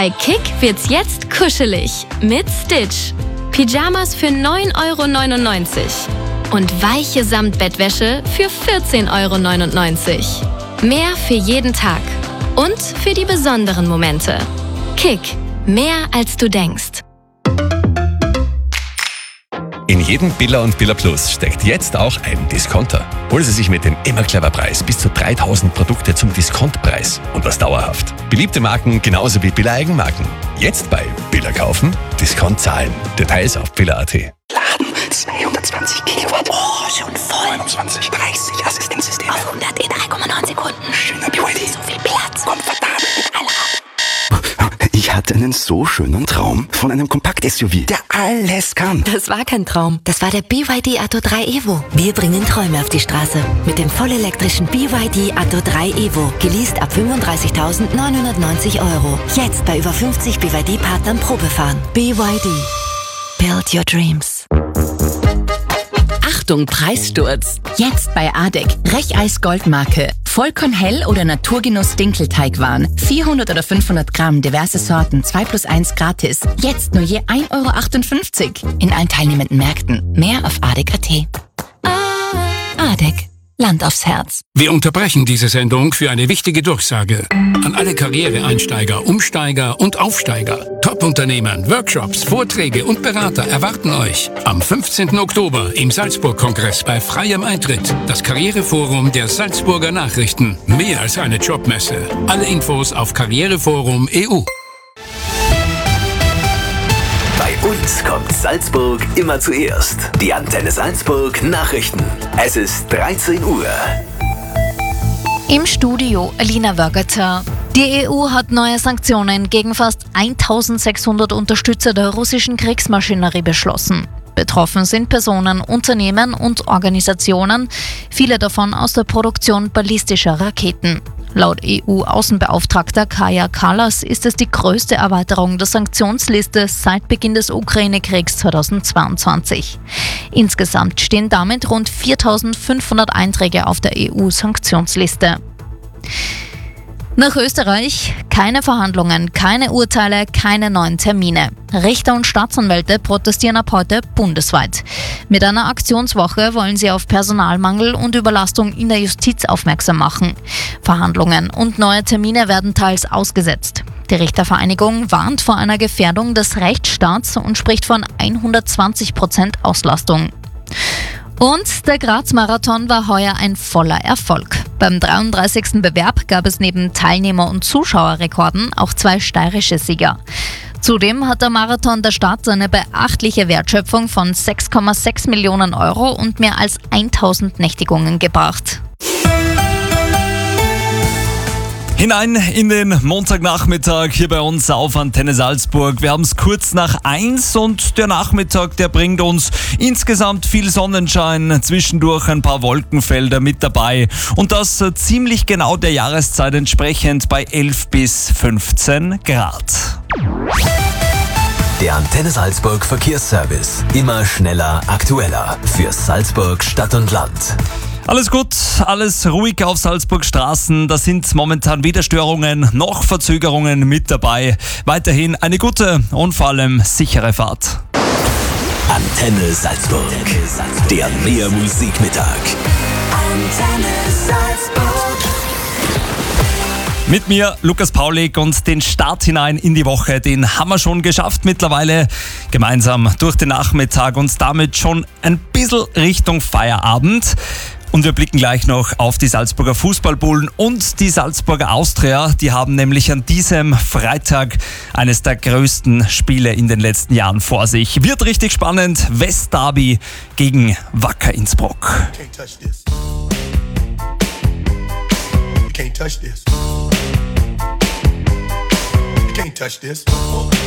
Bei Kick wird's jetzt kuschelig mit Stitch. Pyjamas für 9,99 € und weiche Samtbettwäsche für 14,99 €. Mehr für jeden Tag und für die besonderen Momente. Kick, mehr als du denkst. In jedem Billa und Billa Plus steckt jetzt auch ein Discounter. Holen Sie sich mit dem immer clever Preis bis zu 3000 Produkte zum Diskontpreis und das dauerhaft. Beliebte Marken genauso wie Billa Eigenmarken. Jetzt bei Billa kaufen, Discount zahlen. Details auf billa.at. Laden 220 Kilowatt. Oh, schon voll. 29, 30 Assistenzsysteme. Auf 100 in 3,9 Sekunden. Schöner BYD. So viel Platz. Komfortabel mit aller. Ich hatte einen so schönen Traum von einem Kompakt-SUV, der alles kann. Das war kein Traum. Das war der BYD Atto 3 Evo. Wir bringen Träume auf die Straße. Mit dem vollelektrischen BYD Atto 3 Evo. Geleast ab 35.990 €. Jetzt bei über 50 BYD-Partnern Probefahren. BYD. Build your dreams. Achtung, Preissturz! Jetzt bei ADEC. Recheis Goldmarke. Vollkornhell oder Naturgenuss Dinkelteigwaren. 400 oder 500 Gramm, diverse Sorten, 2+1 gratis. Jetzt nur je 1,58 € in allen teilnehmenden Märkten. Mehr auf adec.at. ADEC. Land aufs Herz. Wir unterbrechen diese Sendung für eine wichtige Durchsage. An alle Karriereeinsteiger, Umsteiger und Aufsteiger. Top-Unternehmen, Workshops, Vorträge und Berater erwarten euch am 15. Oktober im Salzburg-Kongress bei freiem Eintritt. Das Karriereforum der Salzburger Nachrichten. Mehr als eine Jobmesse. Alle Infos auf Karriereforum.eu. Bei uns kommt Salzburg immer zuerst. Die Antenne Salzburg Nachrichten. Es ist 13 Uhr. Im Studio Alina Wörgerter. Die EU hat neue Sanktionen gegen fast 1600 Unterstützer der russischen Kriegsmaschinerie beschlossen. Betroffen sind Personen, Unternehmen und Organisationen, viele davon aus der Produktion ballistischer Raketen. Laut EU-Außenbeauftragter Kaja Kallas ist es die größte Erweiterung der Sanktionsliste seit Beginn des Ukraine-Kriegs 2022. Insgesamt stehen damit rund 4.500 Einträge auf der EU-Sanktionsliste. Nach Österreich keine Verhandlungen, keine Urteile, keine neuen Termine. Richter und Staatsanwälte protestieren ab heute bundesweit. Mit einer Aktionswoche wollen sie auf Personalmangel und Überlastung in der Justiz aufmerksam machen. Verhandlungen und neue Termine werden teils ausgesetzt. Die Richtervereinigung warnt vor einer Gefährdung des Rechtsstaats und spricht von 120% Auslastung. Und der Graz-Marathon war heuer ein voller Erfolg. Beim 33. Bewerb gab es neben Teilnehmer- und Zuschauerrekorden auch 2 steirische Sieger. Zudem hat der Marathon der Stadt eine beachtliche Wertschöpfung von 6,6 Millionen € und mehr als 1000 Nächtigungen gebracht. Hinein in den Montagnachmittag hier bei uns auf Antenne Salzburg. Wir haben es kurz nach 1 und der Nachmittag, der bringt uns insgesamt viel Sonnenschein, zwischendurch ein paar Wolkenfelder mit dabei und das ziemlich genau der Jahreszeit entsprechend bei 11 bis 15 Grad. Der Antenne Salzburg Verkehrsservice. Immer schneller, aktueller. Für Salzburg Stadt und Land. Alles gut, alles ruhig auf Salzburg Straßen. Da sind momentan weder Störungen noch Verzögerungen mit dabei. Weiterhin eine gute und vor allem sichere Fahrt. Antenne Salzburg. Der Mehr Musikmittag. Antenne Salzburg. Mit mir Lukas Paulik und den Start hinein in die Woche, den haben wir schon geschafft mittlerweile. Gemeinsam durch den Nachmittag und damit schon ein bisschen Richtung Feierabend. Und wir blicken gleich noch auf die Salzburger Fußballbullen und die Salzburger Austria. Die haben nämlich an diesem Freitag eines der größten Spiele in den letzten Jahren vor sich. Wird richtig spannend. Westderby gegen Wacker Innsbruck. Can't touch this.